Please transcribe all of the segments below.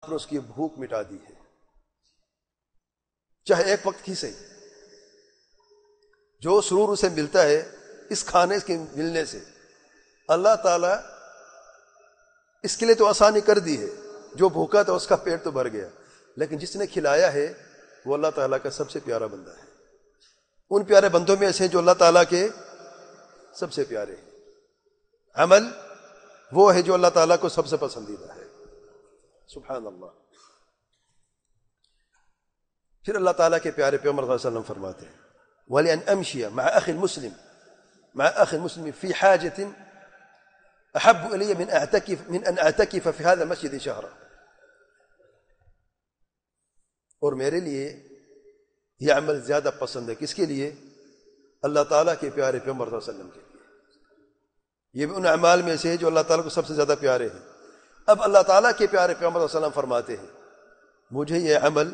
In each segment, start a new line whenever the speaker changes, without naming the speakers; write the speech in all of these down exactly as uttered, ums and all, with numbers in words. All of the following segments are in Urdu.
نے اس کی بھوک مٹا دی ہے، چاہے ایک وقت کی صحیح۔ جو سرور اسے ملتا ہے اس کھانے کے ملنے سے، اللہ تعالیٰ اس کے لیے تو آسانی کر دی ہے، جو بھوکا تھا اس کا پیٹ تو بھر گیا، لیکن جس نے کھلایا ہے وہ اللہ تعالیٰ کا سب سے پیارا بندہ ہے، ان پیارے بندوں میں سے جو اللہ تعالیٰ کے سب سے پیارے ہیں۔ عمل وہ ہے جو اللہ تعالیٰ کو سب سے پسندیدہ ہے، سبحان اللہ۔ پھر اللہ تعالیٰ کے پیارے پیغمبر صلی اللہ علیہ وسلم فرماتے ہیں وَلِأَنْ أَمْشِيَ مَعَ أَخِي الْمُسْلِمِ مَعَ أَخِي الْمُسْلِمِ فِي حَاجَةٍ أَحَبُّ إِلَيَّ مِنْ أَعْتَكِفَ مِنْ أَنْ أَعْتَكِفَ فِي هَذَا الْمَسْجِدِ شَهْرًا، اور میرے لیے یہ عمل زیادہ پسند ہے، کس کے لیے؟ اللہ تعالیٰ کے پیارے پیغمبر صلی اللہ علیہ وسلم کے لیے۔ یہ بھی ان اعمال میں سے جو اللہ تعالیٰ کو سب سے زیادہ پیارے ہیں۔ اب اللہ تعالیٰ کے پیارے پیغمبر صلی اللہ علیہ وسلم فرماتے ہیں مجھے یہ عمل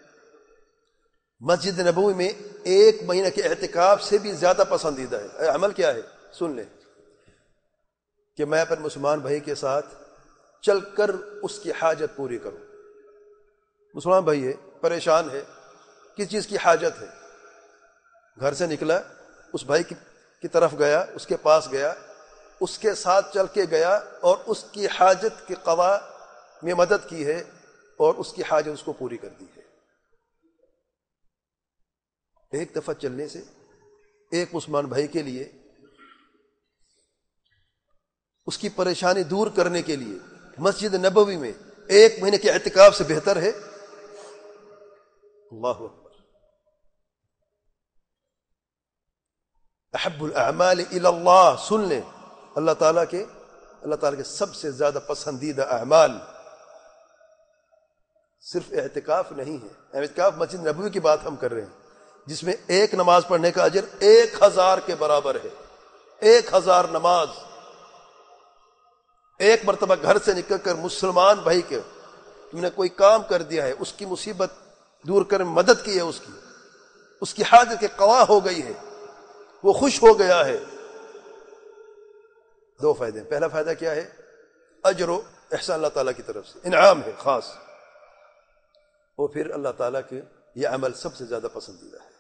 مسجد نبوی میں ایک مہینہ کے اعتکاف سے بھی زیادہ پسندیدہ ہے۔ عمل کیا ہے؟ سن لیں کہ میں اپنے مسلمان بھائی کے ساتھ چل کر اس کی حاجت پوری کروں۔ مسلمان بھائی ہے، پریشان ہے، کس چیز کی حاجت ہے، گھر سے نکلا، اس بھائی کی طرف گیا، اس کے پاس گیا، اس کے ساتھ چل کے گیا اور اس کی حاجت کی قضا میں مدد کی ہے اور اس کی حاجت اس کو پوری کر دی ہے۔ ایک دفعہ چلنے سے ایک مسلمان بھائی کے لیے اس کی پریشانی دور کرنے کے لیے مسجد نبوی میں ایک مہینے کے اعتکاف سے بہتر ہے؟ اللہ اکبر۔ احب الاعمال الی اللہ، سن لیں، اللہ تعالیٰ کے اللہ تعالیٰ کے سب سے زیادہ پسندیدہ اعمال صرف اعتکاف نہیں ہے۔ اعتکاف مسجد نبوی کی بات ہم کر رہے ہیں، جس میں ایک نماز پڑھنے کا اجر ایک ہزار کے برابر ہے۔ ایک ہزار نماز، ایک مرتبہ گھر سے نکل کر مسلمان بھائی کے تم نے کوئی کام کر دیا ہے، اس کی مصیبت دور کر مدد کی ہے، اس کی اس کی حاجت کے قضا ہو گئی ہے، وہ خوش ہو گیا ہے۔ دو فائدے، پہلا فائدہ کیا ہے؟ اجر و احسان اللہ تعالیٰ کی طرف سے، انعام ہے خاص، اور پھر اللہ تعالیٰ کے یہ عمل سب سے زیادہ پسندیدہ ہے۔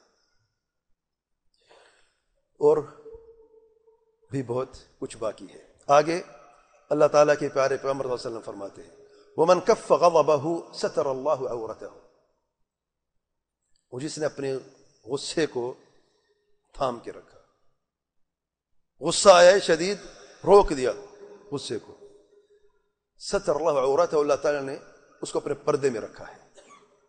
اور بھی بہت کچھ باقی ہے۔ آگے اللہ تعالیٰ کے پیارے پیغمبر صلی اللہ علیہ وسلم فرماتے ہیں وَمَنْ كَفَّ غَضَبَهُ سَتَرَ اللَّهُ عَوْرَتَهُ، اور جس نے اپنے غصے کو تھام کے رکھا، غصہ آیا شدید، روک دیا غصے کو، سَتَرَ اللَّهُ عَوْرَتَهُ، اللہ تعالیٰ نے اس کو اپنے پردے میں رکھا ہے۔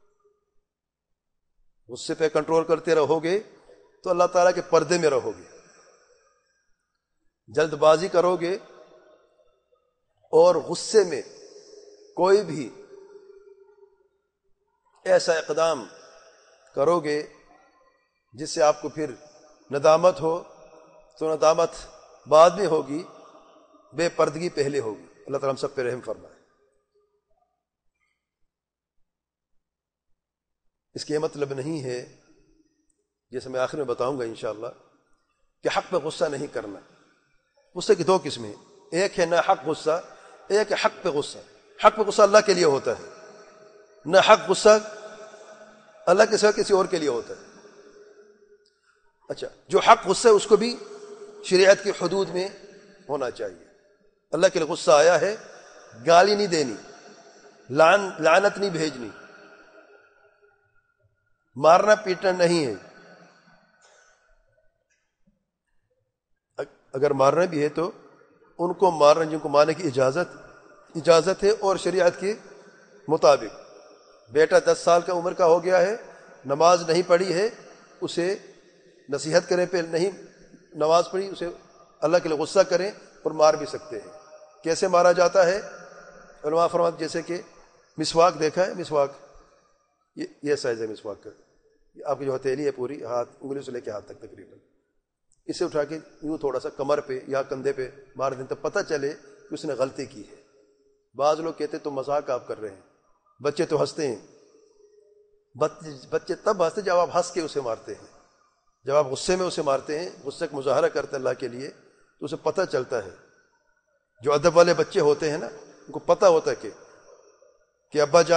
غصے پہ کنٹرول کرتے رہو گے تو اللہ تعالیٰ کے پردے میں رہو گے، جلد بازی کرو گے اور غصے میں کوئی بھی ایسا اقدام کرو گے جس سے آپ کو پھر ندامت ہو، تو ندامت بعد میں ہوگی، بے پردگی پہلے ہوگی۔ اللہ تعالیٰ ہم سب پہ رحم فرمائے۔ اس کا یہ مطلب نہیں ہے، جیسے میں آخر میں بتاؤں گا انشاءاللہ، کہ حق پہ غصہ نہیں کرنا۔ غصے کی دو قسمیں، ایک ہے ناحق غصہ، ایک ہے حق پہ غصہ۔ حق پہ غصہ اللہ کے لیے ہوتا ہے، ناحق غصہ اللہ کے سوا کسی اور کے لیے ہوتا ہے۔ اچھا، جو حق غصہ ہے اس کو بھی شریعت کی حدود میں ہونا چاہیے۔ اللہ کے لیے غصہ آیا ہے، گالی نہیں دینی، لعن لعنت نہیں بھیجنی، مارنا پیٹنا نہیں ہے۔ اگر مارنا بھی ہے تو ان کو مارنا جن کو مارنے کی اجازت اجازت ہے اور شریعت کے مطابق۔ بیٹا دس سال کا عمر کا ہو گیا ہے، نماز نہیں پڑھی ہے، اسے نصیحت کریں، پہ نہیں نماز پڑھی، اسے اللہ کے لیے غصہ کریں اور مار بھی سکتے ہیں۔ کیسے مارا جاتا ہے؟ علماء فرماتے جیسے کہ مسواک دیکھا ہے، مسواک یہ یہ سائز ہے مسواک کا، آپ کی جو ہتھیلی ہے پوری، ہاتھ انگلی سے لے کے ہاتھ تک تقریباً، اسے اٹھا کے یوں تھوڑا سا کمر پہ یا کندھے پہ مار دیں تو پتہ چلے کہ اس نے غلطی کی ہے۔ بعض لوگ کہتے تو مذاق آپ کر رہے ہیں، بچے تو ہنستے ہیں، بچے تب ہنستے جب آپ ہنس کے اسے مارتے ہیں، جب آپ غصے میں اسے مارتے ہیں، غصے کا مظاہرہ کرتے ہیں اللہ کے لیے، تو اسے پتہ چلتا ہے۔ جو ادب والے بچے ہوتے ہیں نا، ان کو پتہ ہوتا ہے کہ کہ ابا جان